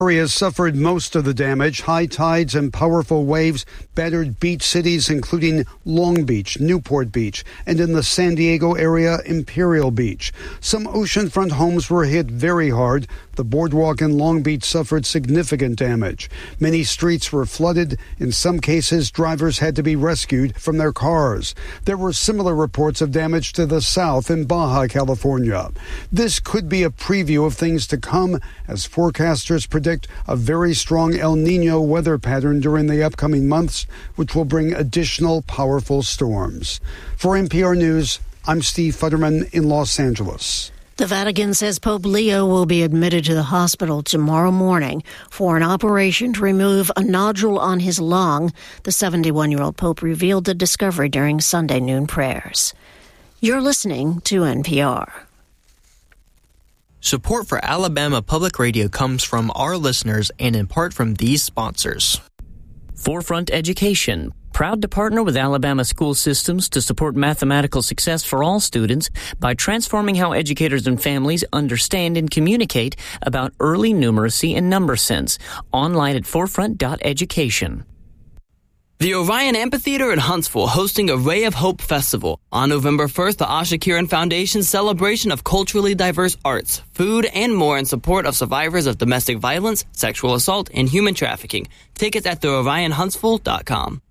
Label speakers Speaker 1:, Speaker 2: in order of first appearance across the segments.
Speaker 1: Areas suffered most of the damage. High tides and powerful waves battered beach cities including Long Beach, Newport Beach, and in the San Diego area, Imperial Beach. Some oceanfront homes were hit very hard. The boardwalk in Long Beach suffered significant damage. Many streets were flooded. In some cases, drivers had to be rescued from their cars. There were similar reports of damage to the south in Baja California. This could be a preview of things to come as forecasters predict a very strong El Nino weather pattern during the upcoming months, which will bring additional powerful storms. For NPR News, I'm Steve Futterman in Los Angeles.
Speaker 2: The Vatican says Pope Leo will be admitted to the hospital tomorrow morning for an operation to remove a nodule on his lung. The 71-year-old Pope revealed the discovery during Sunday noon prayers. You're listening to NPR.
Speaker 3: Support for Alabama Public Radio comes from our listeners and in part from these sponsors.
Speaker 4: Forefront Education, proud to partner with Alabama school systems to support mathematical success for all students by transforming how educators and families understand and communicate about early numeracy and number sense. Online at forefront.education.
Speaker 5: The Orion Amphitheater in Huntsville hosting a Ray of Hope Festival. On November 1st, the Asha Kiran Foundation's celebration of culturally diverse arts, food, and more in support of survivors of domestic violence, sexual assault, and human trafficking. Tickets at theorionhuntsville.com.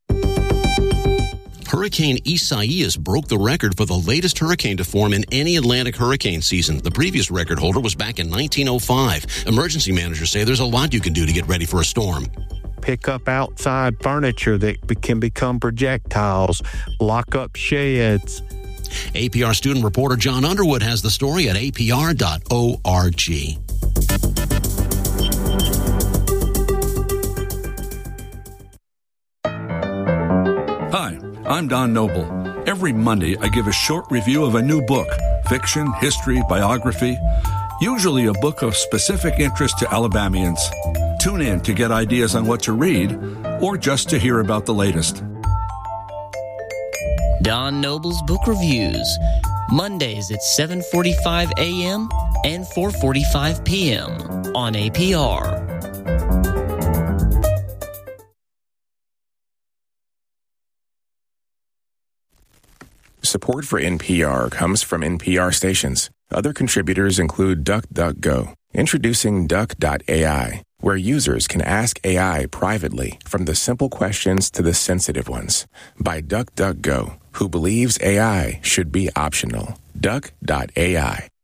Speaker 6: Hurricane Isaias broke the record for the latest hurricane to form in any Atlantic hurricane season. The previous record holder was back in 1905. Emergency managers say there's a lot you can do to get ready for a storm.
Speaker 7: Pick up outside furniture that can become projectiles, lock up sheds.
Speaker 6: APR student reporter John Underwood has the story at apr.org.
Speaker 8: Hi, I'm Don Noble. Every Monday, I give a short review of a new book, fiction, history, biography, usually a book of specific interest to Alabamians. Tune in to get ideas on what to read or just to hear about the latest.
Speaker 4: Don Noble's Book Reviews, Mondays at 7:45 a.m. and 4:45 p.m. on APR.
Speaker 9: Support for NPR comes from NPR stations. Other contributors include DuckDuckGo. Introducing Duck.ai, where users can ask AI privately from the simple questions to the sensitive ones. By DuckDuckGo, who believes AI should be optional. Duck.ai.